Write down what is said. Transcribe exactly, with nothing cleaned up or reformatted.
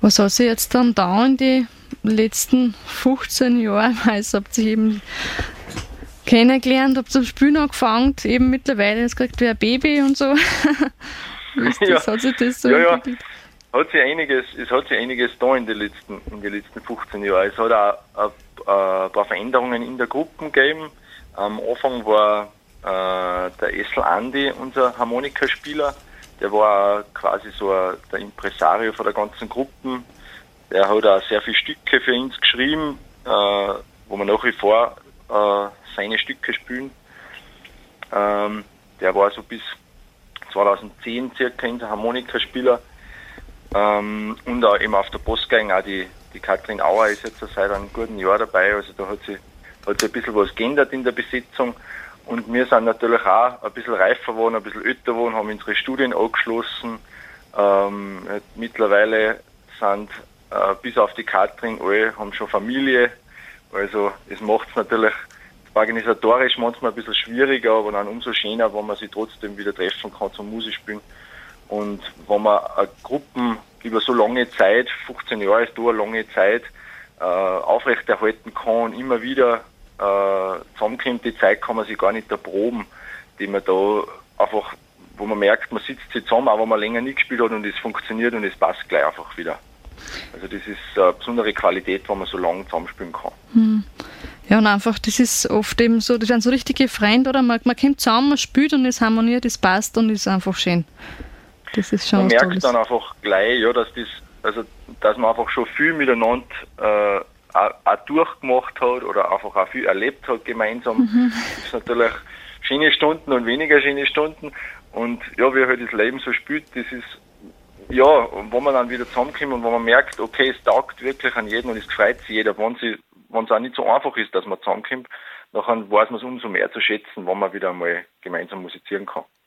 Was hat sich jetzt dann da in die letzten fünfzehn Jahren, weil es habt ihr eben kennengelernt, habt zum Spielen angefangen, eben mittlerweile, jetzt kriegt wie ein Baby und so. Wie ist das? Ja. Hat sich das so Ja, ja. entwickelt? Hat sich einiges, es hat sich einiges da in den letzten, in den letzten fünfzehn Jahren. Es hat auch ein, ein paar Veränderungen in der Gruppe gegeben. Am Anfang war äh, der Essel Andi unser Harmonikaspieler. Der war quasi so ein, der Impresario von der ganzen Gruppe. Der hat auch sehr viele Stücke für uns geschrieben, äh, wo wir nach wie vor äh, seine Stücke spielen. Ähm, der war so bis zweitausendzehn circa unser Harmonikaspieler. Ähm, und auch eben auf der Postgeige auch die, die Kathrin Auer ist jetzt seit einem guten Jahr dabei. Also da hat sich, hat sich ein bisschen was geändert in der Besetzung. Und wir sind natürlich auch ein bisschen reifer geworden, ein bisschen älter geworden, haben unsere Studien angeschlossen. Ähm, mittlerweile sind äh, bis auf die Katrin alle, haben schon Familie. Also es macht es natürlich organisatorisch manchmal ein bisschen schwieriger, aber dann umso schöner, wenn man sich trotzdem wieder treffen kann zum Musikspielen. Und wenn man eine Gruppen über so lange Zeit, fünfzehn Jahre ist da eine lange Zeit, äh, aufrechterhalten kann und immer wieder äh, zusammenkommt, die Zeit kann man sich gar nicht erproben, die man da einfach, wo man merkt, man sitzt sich zusammen, auch wenn man länger nicht gespielt hat und es funktioniert und es passt gleich einfach wieder. Also das ist eine besondere Qualität, wenn man so lange zusammenspielen kann. Hm. Ja, und einfach, das ist oft eben so, das sind so richtige Freunde, oder? Man, man kommt zusammen, man spielt und es harmoniert, es passt und es ist einfach schön. Das ist schon man was merkt Tolles. dann einfach gleich, ja, dass das, also dass man einfach schon viel miteinander äh, auch, auch durchgemacht hat oder einfach auch viel erlebt hat gemeinsam. Mhm. Das ist natürlich schöne Stunden und weniger schöne Stunden. Und ja, wie halt das Leben so spielt, das ist ja, und wo man dann wieder zusammenkommt und wo man merkt, okay, es taugt wirklich an jeden und es freut sich jeder, wenn sie, wenn es auch nicht so einfach ist, dass man zusammenkommt, dann weiß man es umso mehr zu schätzen, wenn man wieder einmal gemeinsam musizieren kann.